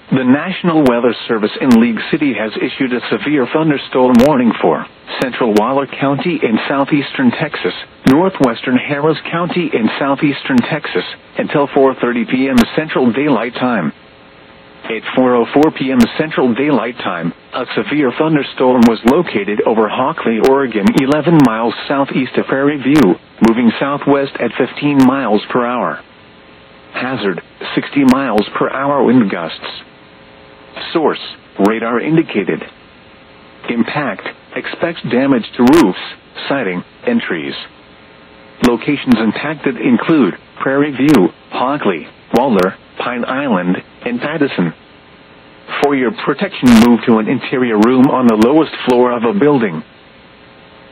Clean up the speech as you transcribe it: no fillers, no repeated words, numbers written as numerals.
The National Weather Service in League City has issued a severe thunderstorm warning for central Waller County in southeastern Texas, northwestern Harris County in southeastern Texas, until 4:30 p.m. Central Daylight Time. At 4:04 p.m. Central Daylight Time, a severe thunderstorm was located over Hockley, Oregon, 11 miles southeast of Prairie View, moving southwest at 15 miles per hour. Hazard, 60 miles per hour wind gusts. Source, radar indicated. Impact, expects damage to roofs, siding, and trees. Locations impacted include Prairie View, Hockley, Waller, Pine Island, and Pattison. For your protection, move to an interior room on the lowest floor of a building.